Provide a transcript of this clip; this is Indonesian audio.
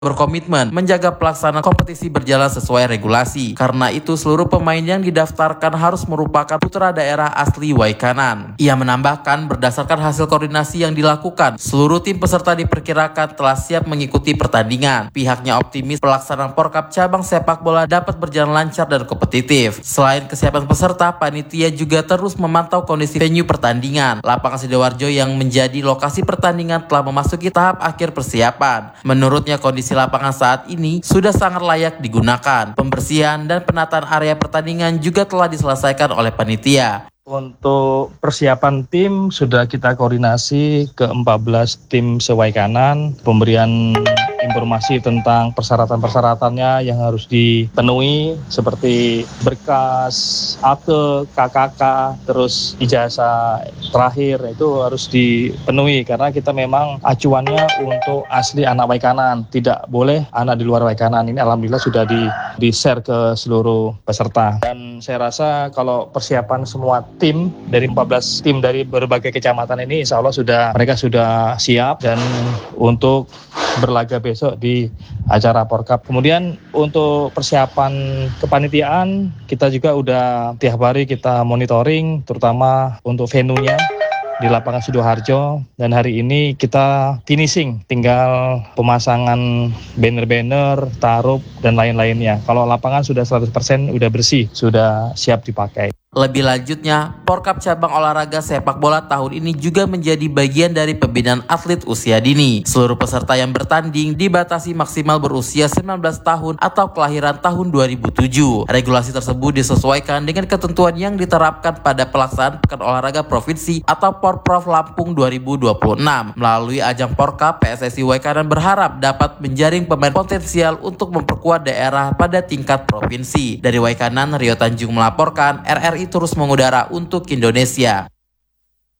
berkomitmen menjaga pelaksanaan kompetisi berjalan sesuai regulasi. Karena itu, seluruh pemain yang didaftarkan harus merupakan putra daerah asli Waikanan. Ia menambahkan, berdasarkan hasil koordinasi yang dilakukan, seluruh tim peserta diperkirakan telah siap mengikuti pertandingan. Pihaknya optimis pelaksanaan Porkap cabang sepak bola dapat berjalan lancar dan kompetitif. Selain kesiapan peserta, panitia juga terus memantau kondisi venue pertandingan. Lapangan Sidoarjo yang menjadi lokasi pertandingan telah memasuki tahap akhir persiapan. Menurutnya, kondisi lapangan saat ini sudah sangat layak digunakan. Pembersihan dan penataan area pertandingan juga telah diselesaikan oleh panitia. Untuk persiapan tim sudah kita koordinasi ke 14 tim sewaikanan, pemberian informasi tentang persyaratan-persyaratannya yang harus dipenuhi seperti berkas, akte, KKK, terus ijazah terakhir itu harus dipenuhi karena kita memang acuannya untuk asli anak Waikanan, tidak boleh anak di luar Waikanan. Ini alhamdulillah sudah di-share ke seluruh peserta. Dan saya rasa kalau persiapan semua tim dari 14 tim dari berbagai kecamatan ini insya Allah mereka sudah siap dan untuk berlaga besok di acara Porkap. Kemudian untuk persiapan kepanitiaan kita juga udah tiap hari kita monitoring terutama untuk venue-nya di lapangan Sidoarjo, dan hari ini kita finishing, tinggal pemasangan banner-banner, tarup dan lain-lainnya. Kalau lapangan sudah 100% udah bersih, sudah siap dipakai. Lebih lanjutnya, Porkap cabang olahraga sepak bola tahun ini juga menjadi bagian dari pembinaan atlet usia dini. Seluruh peserta yang bertanding dibatasi maksimal berusia 19 tahun atau kelahiran tahun 2007. Regulasi tersebut disesuaikan dengan ketentuan yang diterapkan pada pelaksanaan Pekan Olahraga Provinsi atau Porprov Lampung 2026. Melalui ajang Porkap, PSSI Waikanan berharap dapat menjaring pemain potensial untuk memperkuat daerah pada tingkat provinsi. Dari Waikanan, Rio Tanjung melaporkan, RRI terus mengudara untuk Indonesia.